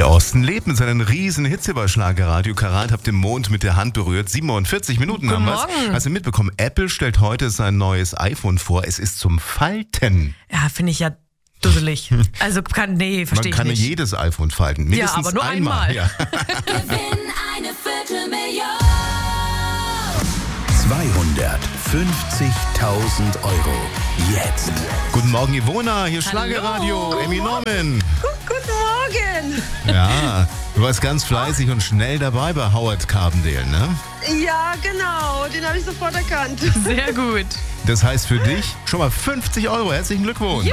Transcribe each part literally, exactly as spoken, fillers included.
Der Osten lebt mit seinen riesen Hits über Schlagerradio. Karat habt den Mond mit der Hand berührt. siebenundvierzig Minuten Guten haben wir's. Morgen. Hast du mitbekommen, Apple stellt heute sein neues iPhone vor. Es ist zum Falten. Ja, finde ich ja dusselig. Also kann, nee, Man verstehe ich kann nicht. jedes iPhone falten. Mindestens aber nur einmal. einmal. Ja. Gewinn eine Viertelmillion. zweihundertfünfzigtausend Euro. Jetzt. Guten Morgen, Ivona. Hier ist Hallo. Schlagerradio. Emmy Norman. Guten Morgen. Ja, du warst ganz fleißig und schnell dabei bei Howard Carbondale, ne? Ja, genau, den habe ich sofort erkannt. Sehr gut. Das heißt für dich schon mal fünfzig Euro. Herzlichen Glückwunsch.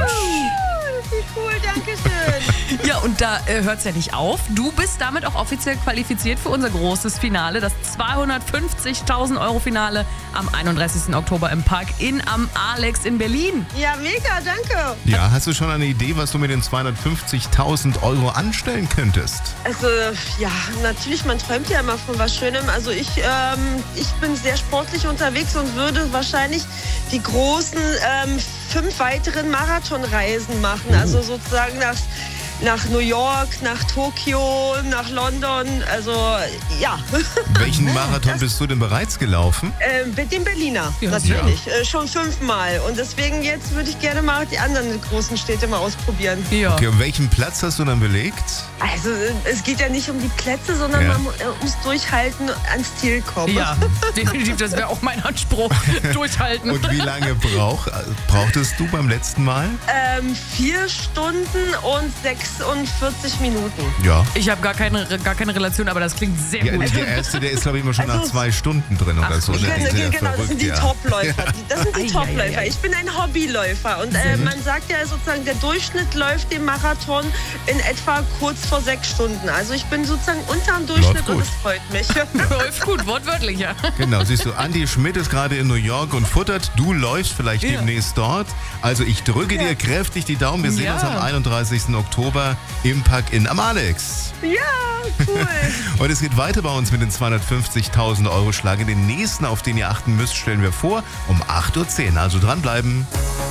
Wie cool, danke schön. Ja, und da äh, hört es ja nicht auf. Du bist damit auch offiziell qualifiziert für unser großes Finale, das zweihundertfünfzigtausend Euro Finale am einunddreißigsten Oktober im Park in am Alex in Berlin. Ja, mega, danke. Ja, hast du schon eine Idee, was du mit den zweihundertfünfzigtausend Euro anstellen könntest? Also, ja, natürlich, man träumt ja immer von was Schönem. Also ich, ähm, ich bin sehr sportlich unterwegs und würde wahrscheinlich die großen ähm, fünf weiteren Marathonreisen machen. Also sozusagen nach, nach New York, nach Tokio, nach London. Also, ja. Welchen Marathon bist du denn bereits gelaufen? Ähm, mit dem Berliner, Ja, natürlich. Äh, schon fünfmal. Und deswegen jetzt würde ich gerne mal die anderen großen Städte mal ausprobieren. Ja. Okay, und welchen Platz hast du dann belegt? Also äh, es geht ja nicht um die Plätze, sondern Ja. man mu- äh, muss durchhalten, ans Ziel kommen. Ja, definitiv, das wäre auch mein Anspruch. Durchhalten. Und wie lange brauch, brauchtest du beim letzten Mal? Ähm, vier Stunden und sechsundvierzig Minuten. Ja. Ich habe gar keine, gar keine Relation, aber das klingt sehr Ja, gut. der erste, der ist, glaube ich, immer schon nach Also- zwei Stunden drin oder so. Ne? Genau, Die sind ja genau, das sind die verrückt, ja. Topläufer. Die- Das sind die Ei, ei, Topläufer. ei, ei. Ich bin ein Hobbyläufer und äh, man sagt ja sozusagen, der Durchschnitt läuft den Marathon in etwa kurz vor sechs Stunden. Also ich bin sozusagen unter dem Durchschnitt Läuft gut. und es freut mich. Läuft gut, wortwörtlich, ja. Genau, siehst du, Andi Schmidt ist gerade in New York und futtert. Du läufst vielleicht Ja. demnächst dort. Also ich drücke dir kräftig die Daumen. Wir sehen Ja. uns am einunddreißigsten Oktober im Park in am Alex. Ja, cool. Und es geht weiter bei uns mit den zweihundertfünfzigtausend Euro Schlag. Den nächsten, auf den ihr achten müsst, stellen wir vor um acht Uhr zehn. Also dranbleiben.